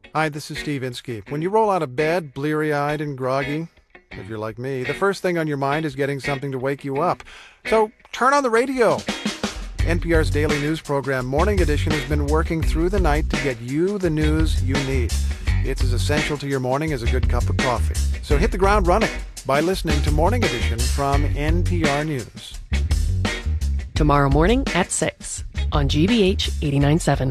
Hi, this is Steve Inskeep. When you roll out of bed, bleary-eyed and groggy, if you're like me, the first thing on your mind is getting something to wake you up. So turn on the radio. NPR's daily news program, Morning Edition, has been working through the night to get you the news you need. It's as essential to your morning as a good cup of coffee. So hit the ground running by listening to Morning Edition from NPR News. Tomorrow morning at 6 on GBH 89.7.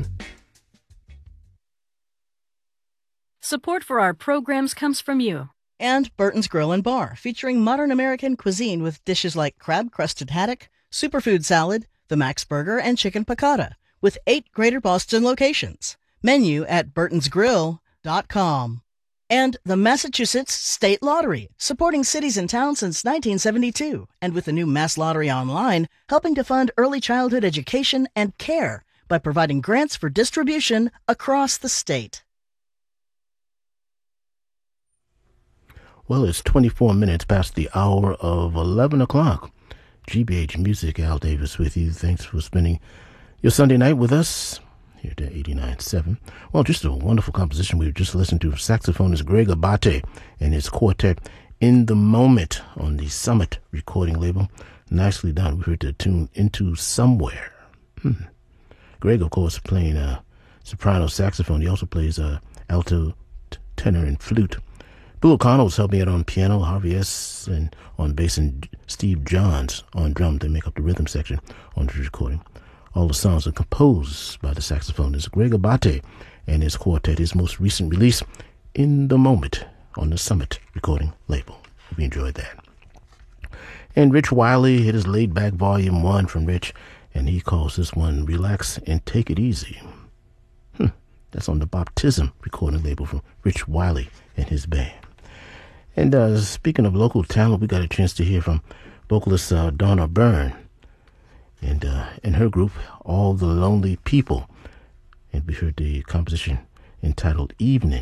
Support for our programs comes from you. And Burton's Grill and Bar, featuring modern American cuisine with dishes like crab-crusted haddock, superfood salad, the Max Burger, and chicken piccata, with 8 Greater Boston locations. Menu at burtonsgrill.com. And the Massachusetts State Lottery, supporting cities and towns since 1972, and with the new Mass Lottery Online, helping to fund early childhood education and care by providing grants for distribution across the state. Well, it's 24 minutes past the hour of 11 o'clock. GBH Music, Al Davis with you. Thanks for spending your Sunday night with us here at 89.7. Well, just a wonderful composition we just listened to. Saxophonist Greg Abate and his quartet, In the Moment, on the Summit recording label. Nicely done. We heard the tune Into Somewhere. Greg, of course, playing soprano saxophone. He also plays alto, tenor, and flute. Bill O'Connell's helping out on piano, Harvey S. and on bass, and Steve Johns on drum. They make up the rhythm section on the recording. All the songs are composed by the saxophonist Greg Abate and his quartet. His most recent release, In the Moment, on the Summit recording label. Hope you enjoyed that. And Rich Wiley hit his Laid Back Volume 1 from Rich, and he calls this one Relax and Take It Easy. That's on the Baptism recording label from Rich Wiley and his band. And speaking of local talent, we got a chance to hear from vocalist Donna Byrne and her group, All the Lonely People. And we heard the composition entitled Evening.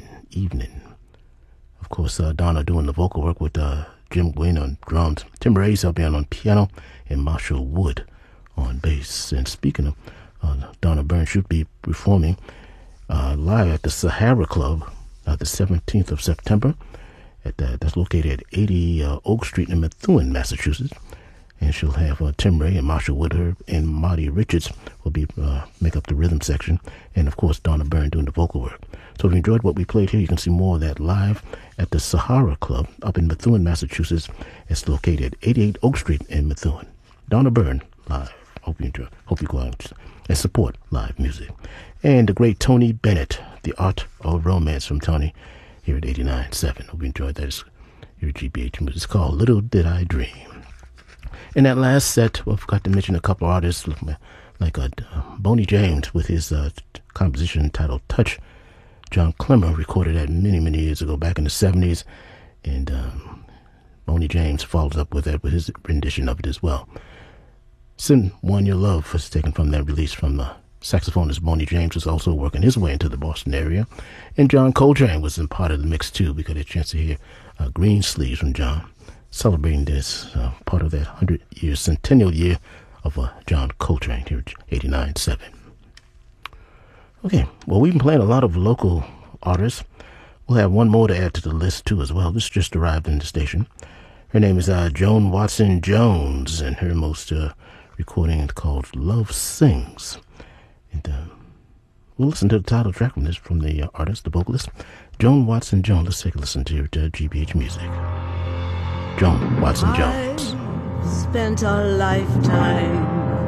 Of course, Donna doing the vocal work with Jim Gwynn on drums, Tim Ray's helping out on piano, and Marshall Wood on bass. And speaking of Donna Byrne, should be performing live at the Sahara Club the 17th of September. That's located at 80 Oak Street in Methuen, Massachusetts. And she'll have Tim Ray and Marshall Woodard and Marty Richards will be make up the rhythm section. And, of course, Donna Byrne doing the vocal work. So if you enjoyed what we played here, you can see more of that live at the Sahara Club up in Methuen, Massachusetts. It's located at 88 Oak Street in Methuen. Donna Byrne live. Hope you enjoy. Hope you go out and support live music. And the great Tony Bennett, The Art of Romance from Tony, here at 89.7. Hope you enjoyed that. It's your GBH music. It's called Little Did I Dream. In that last set, I forgot to mention a couple of artists like Boney James with his composition titled Touch. John Clemmer recorded that many, many years ago, back in the 70s. And Boney James follows up with that with his rendition of it as well. Send One Your Love was taken from that release from the saxophonist Boney James, was also working his way into the Boston area. And John Coltrane was in part of the mix too. We got a chance to hear Green Sleeves from John, celebrating this part of that 100-year centennial year of John Coltrane here at 89.7. Okay, well, we've been playing a lot of local artists. We'll have one more to add to the list too as well. This just arrived in the station. Her name is Joan Watson Jones, and her most recording is called Love Sings. And we'll listen to the title track from this, from the artist, the vocalist, Joan Watson Jones. Let's take a listen to her to GBH Music. Joan Watson Jones. I've spent a lifetime